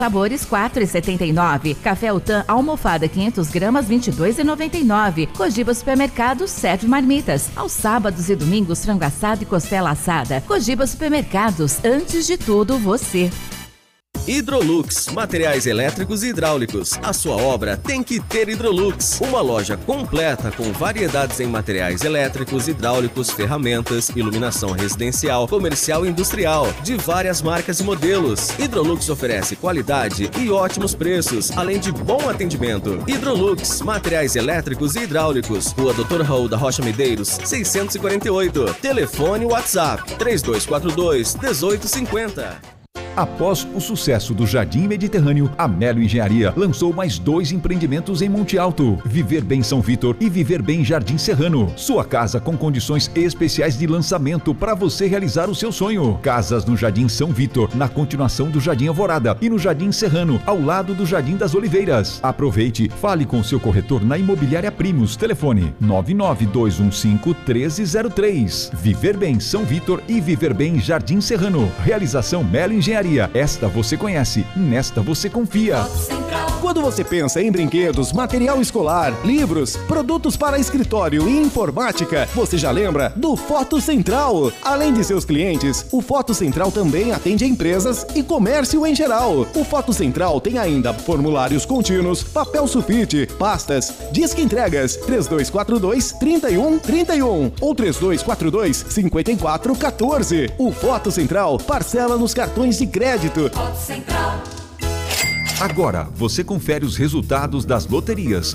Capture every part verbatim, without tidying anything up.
Sabores quatro reais e setenta e nove centavos. Café Utan almofada quinhentas gramas vinte e dois reais e noventa e nove centavos. Cogiba Supermercados serve marmitas. Aos sábados e domingos frango assado e costela assada. Cogiba Supermercados, antes de tudo você. Hidrolux, materiais elétricos e hidráulicos. A sua obra tem que ter Hidrolux. Uma loja completa com variedades em materiais elétricos, hidráulicos, ferramentas, iluminação residencial, comercial e industrial, de várias marcas e modelos. Hidrolux oferece qualidade e ótimos preços, além de bom atendimento. Hidrolux, materiais elétricos e hidráulicos. Rua doutor Raul da Rocha Medeiros, seiscentos e quarenta e oito. Telefone WhatsApp três dois quatro dois, um oito cinco zero. Após o sucesso do Jardim Mediterrâneo, a Melo Engenharia lançou mais dois empreendimentos em Monte Alto: Viver Bem São Vitor e Viver Bem Jardim Serrano. Sua casa com condições especiais de lançamento para você realizar o seu sonho. Casas no Jardim São Vitor, na continuação do Jardim Alvorada, e no Jardim Serrano, ao lado do Jardim das Oliveiras. Aproveite, fale com seu corretor na Imobiliária Primos. Telefone nove nove dois um cinco, um três zero três. Viver Bem São Vitor e Viver Bem Jardim Serrano. Realização Melo Engenharia. Esta você conhece, nesta você confia. Quando você pensa em brinquedos, material escolar, livros, produtos para escritório e informática, você já lembra do Foto Central. Além de seus clientes, o Foto Central também atende empresas e comércio em geral. O Foto Central tem ainda formulários contínuos, papel sulfite, pastas, disque entregas três dois quatro dois, três um três um ou três dois quatro dois, cinco quatro um quatro. O Foto Central parcela nos cartões de crédito. Foto Central. Agora você confere os resultados das loterias.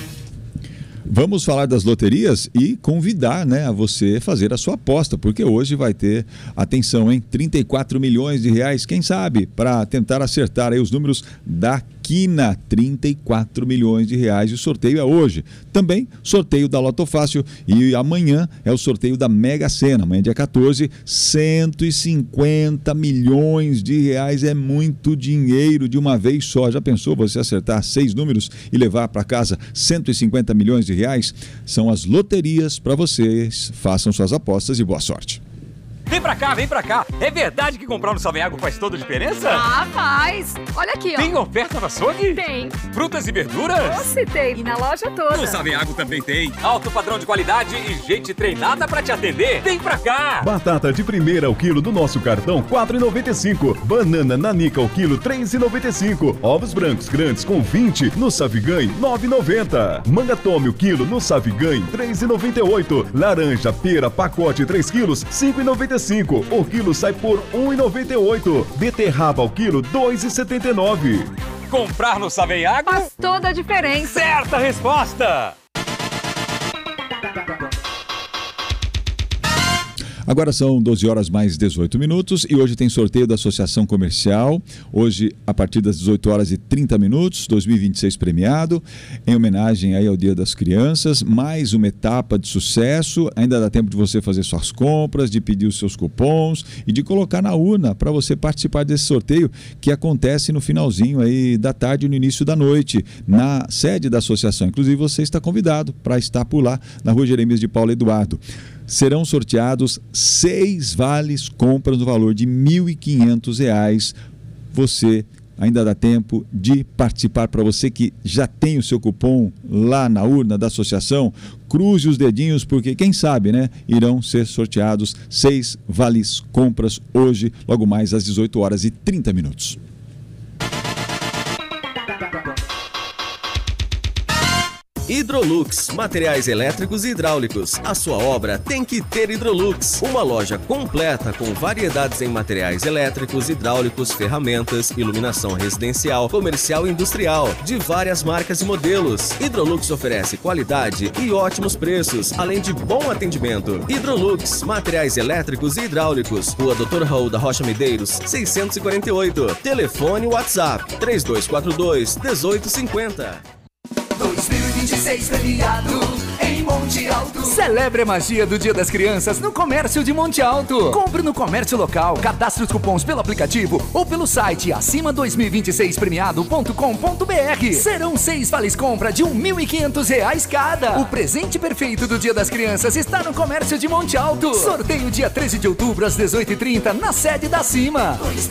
Vamos falar das loterias e convidar, né, a você fazer a sua aposta, porque hoje vai ter, atenção, hein, trinta e quatro milhões de reais, quem sabe, para tentar acertar aí os números da Quina, trinta e quatro milhões de reais, e o sorteio é hoje. Também sorteio da Loto Fácil, e amanhã é o sorteio da Mega Sena, amanhã dia quatorze, cento e cinquenta milhões de reais, é muito dinheiro de uma vez só. Já pensou você acertar seis números e levar para casa cento e cinquenta milhões de reais? São as loterias para vocês, façam suas apostas e boa sorte. Vem pra cá, vem pra cá. É verdade que comprar no Saveago faz toda a diferença? Ah, faz. Olha aqui, ó. Tem oferta no açougue? Tem. Frutas e verduras? Doce tem. E na loja toda. No Saveago também tem. Alto padrão de qualidade e gente treinada pra te atender. Vem pra cá. Batata de primeira ao quilo do nosso cartão, quatro reais e noventa e cinco. Banana nanica ao quilo, três reais e noventa e cinco. Ovos brancos grandes com vinte no Saviganhe, nove reais e noventa. Manga tome o quilo no Saviganhe, três reais e noventa e oito. Laranja pera pacote três quilos, cinco reais e noventa e cinco. O quilo sai por um real e noventa e oito. Beterraba ao quilo, dois reais e setenta e nove. Comprar no Saveago faz toda a diferença. Certa resposta! Agora são doze horas mais dezoito minutos e hoje tem sorteio da Associação Comercial. Hoje, a partir das dezoito horas e trinta minutos, dois mil e vinte e seis premiado, em homenagem aí ao Dia das Crianças. Mais uma etapa de sucesso. Ainda dá tempo de você fazer suas compras, de pedir os seus cupons e de colocar na urna para você participar desse sorteio que acontece no finalzinho aí da tarde e no início da noite, na sede da associação. Inclusive, você está convidado para estar por lá, na Rua Jeremias de Paulo Eduardo. Serão sorteados seis vales compras no valor de mil e quinhentos reais. Você ainda dá tempo de participar. Para você que já tem o seu cupom lá na urna da associação, cruze os dedinhos, porque quem sabe, né, irão ser sorteados seis vales compras hoje, logo mais às dezoito horas e trinta minutos. Hidrolux, materiais elétricos e hidráulicos. A sua obra tem que ter Hidrolux. Uma loja completa com variedades em materiais elétricos, hidráulicos, ferramentas, iluminação residencial, comercial e industrial, de várias marcas e modelos. Hidrolux oferece qualidade e ótimos preços, além de bom atendimento. Hidrolux, materiais elétricos e hidráulicos. Rua doutor Raul da Rocha Medeiros, seiscentos e quarenta e oito. Telefone WhatsApp três dois quatro dois, um oito cinco zero. dois mil e vinte e seis premiado em Monte Alto. Celebre a magia do Dia das Crianças no comércio de Monte Alto. Compre no comércio local, cadastre os cupons pelo aplicativo ou pelo site acima dois mil e vinte e seis premiado ponto com ponto br. Serão seis vales compra de mil e quinhentos reais cada. O presente perfeito do Dia das Crianças está no comércio de Monte Alto. Sorteio dia treze de outubro às dezoito e trinta na sede da Cima.